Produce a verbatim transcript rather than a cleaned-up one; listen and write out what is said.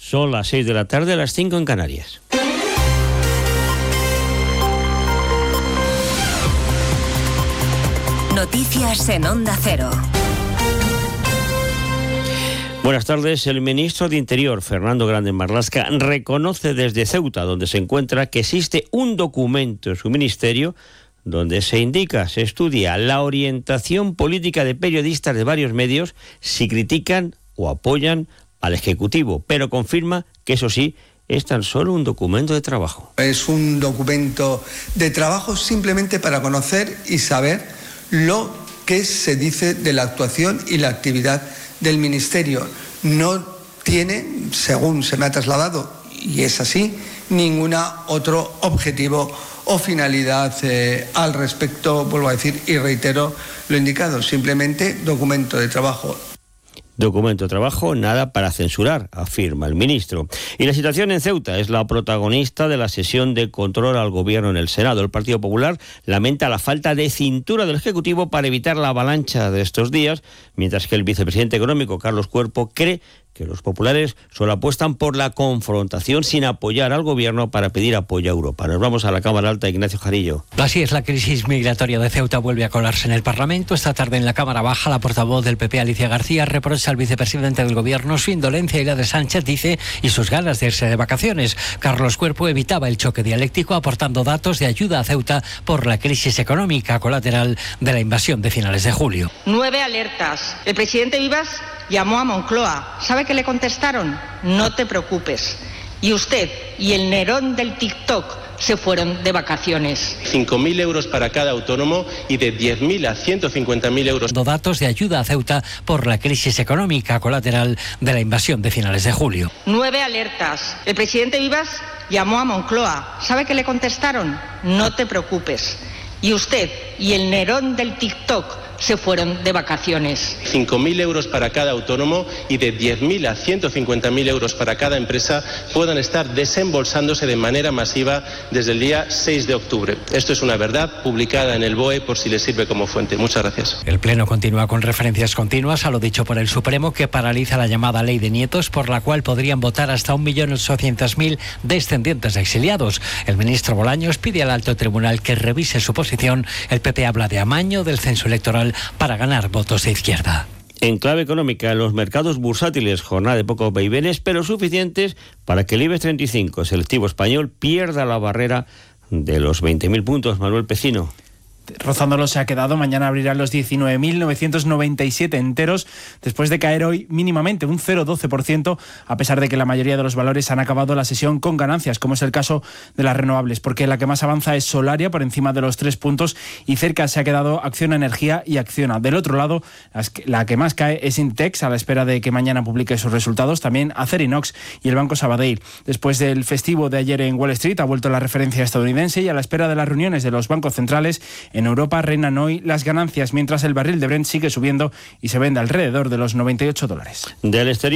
Son las seis de la tarde, las cinco en Canarias. Noticias en Onda Cero. Buenas tardes. El ministro de Interior, Fernando Grande Marlaska, reconoce desde Ceuta, donde se encuentra, que existe un documento en su ministerio donde se indica, se estudia la orientación política de periodistas de varios medios si critican o apoyan al Ejecutivo, pero confirma que eso sí, es tan solo un documento de trabajo. Es un documento de trabajo simplemente para conocer y saber lo que se dice de la actuación y la actividad del Ministerio. No tiene, según se me ha trasladado, y es así, ningún otro objetivo o finalidad eh, al respecto, vuelvo a decir y reitero lo indicado, simplemente documento de trabajo. Documento de trabajo, nada para censurar, afirma el ministro. Y la situación en Ceuta es la protagonista de la sesión de control al gobierno en el Senado. El Partido Popular lamenta la falta de cintura del Ejecutivo para evitar la avalancha de estos días, mientras que el vicepresidente económico, Carlos Cuerpo, cree que los populares solo apuestan por la confrontación sin apoyar al gobierno para pedir apoyo a Europa. Nos vamos a la Cámara Alta, Ignacio Jarillo. Así es, la crisis migratoria de Ceuta vuelve a colarse en el Parlamento. Esta tarde en la Cámara Baja, la portavoz del P P, Alicia García, reprocha al vicepresidente del gobierno su indolencia y la de Sánchez, dice, y sus ganas de irse de vacaciones. Carlos Cuerpo evitaba el choque dialéctico aportando datos de ayuda a Ceuta por la crisis económica colateral de la invasión de finales de julio. Nueve alertas. El presidente Vivas llamó a Moncloa. ¿Sabe qué le contestaron? No te preocupes. Y usted y el Nerón del TikTok se fueron de vacaciones. cinco mil euros para cada autónomo y de diez mil a ciento cincuenta mil euros. Datos de ayuda a Ceuta por la crisis económica colateral de la invasión de finales de julio. Nueve alertas. El presidente Vivas llamó a Moncloa. ¿Sabe qué le contestaron? No te preocupes. Y usted y el Nerón del TikTok se fueron de vacaciones. cinco mil euros para cada autónomo y de diez mil a ciento cincuenta mil euros para cada empresa puedan estar desembolsándose de manera masiva desde el día seis de octubre. Esto es una verdad publicada en el B O E por si les sirve como fuente. Muchas gracias. El Pleno continúa con referencias continuas a lo dicho por el Supremo, que paraliza la llamada Ley de Nietos, por la cual podrían votar hasta un millón ochocientos mil descendientes de exiliados. El ministro Bolaños pide al alto tribunal que revise su posición. El P P habla de amaño del censo electoral para ganar votos de izquierda. En clave económica, en los mercados bursátiles, jornada de pocos vaivenes, pero suficientes para que el IBEX treinta y cinco, selectivo español, pierda la barrera de los veinte mil puntos. Manuel Pecino. Rozándolo se ha quedado. Mañana abrirán los diecinueve mil novecientos noventa y siete enteros, después de caer hoy mínimamente un cero coma doce por ciento, a pesar de que la mayoría de los valores han acabado la sesión con ganancias, como es el caso de las renovables, porque la que más avanza es Solaria, por encima de los tres puntos, y cerca se ha quedado Acciona Energía y Acciona. Del otro lado, la que más cae es Inditex, a la espera de que mañana publique sus resultados, también Acerinox y el Banco Sabadell. Después del festivo de ayer en Wall Street, ha vuelto la referencia estadounidense, y a la espera de las reuniones de los bancos centrales, en Europa reinan hoy las ganancias, mientras el barril de Brent sigue subiendo y se vende alrededor de los noventa y ocho dólares. Del exterior.